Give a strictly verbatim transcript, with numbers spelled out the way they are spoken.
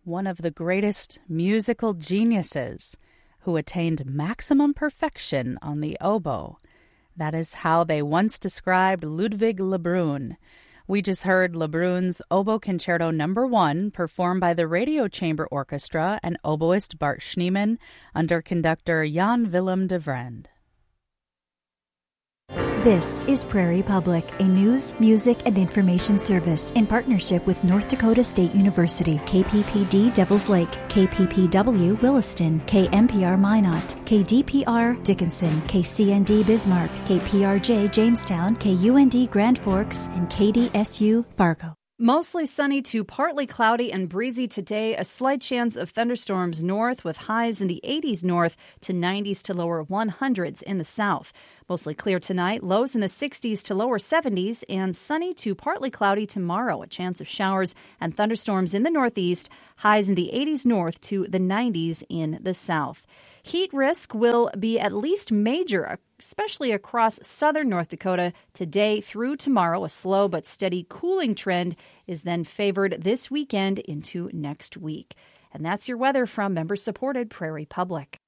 one of the greatest musical geniuses who attained maximum perfection on the oboe. That is how they once described Ludwig Lebrun. We just heard Lebrun's Oboe Concerto Number One, performed by the Radio Chamber Orchestra and oboist Bart Schneemann under conductor Jan Willem de Vrend. This is Prairie Public, a news, music, and information service in partnership with North Dakota State University, K P P D Devils Lake, K P P W Williston, K M P R Minot, K D P R Dickinson, K C N D Bismarck, K P R J Jamestown, K U N D Grand Forks, and K D S U Fargo. Mostly sunny to partly cloudy and breezy today. A slight chance of thunderstorms north with highs in the eighties north to nineties to lower hundreds in the south. Mostly clear tonight, lows in the sixties to lower seventies, and sunny to partly cloudy tomorrow. A chance of showers and thunderstorms in the northeast, highs in the eighties north to the nineties in the south. Heat risk will be at least major, especially across southern North Dakota today through tomorrow. A slow but steady cooling trend is then favored this weekend into next week. And that's your weather from member-supported Prairie Public.